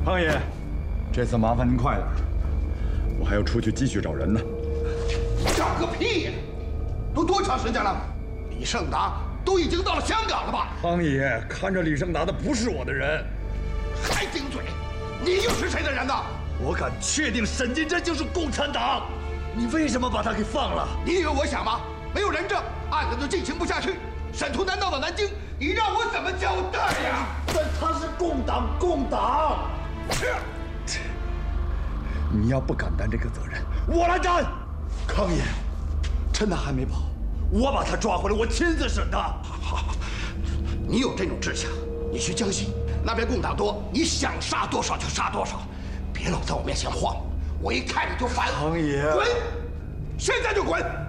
康爷，这次麻烦您快点，我还要出去继续找人呢。 找个屁呀！都多长时间了？李胜达都已经到了香港了吧？ 康爷，看着李胜达的不是我的人， 还顶嘴！你又是谁的人呢？ 我敢确定沈金珍就是共产党。你为什么把他给放了？ 你以为我想吗？没有人证，案子就进行不下去。沈图南到了南京，你让我怎么交代呀？ 但他是共党， 你要不敢担这个责任，我来担。 康爷，趁他还没跑，我把他抓回来，我亲自审他。 好，你有这种志向，你去江西那边共党多，你想杀多少就杀多少，别老在我面前晃，我一看你就烦。 康爷， 滚！现在就滚！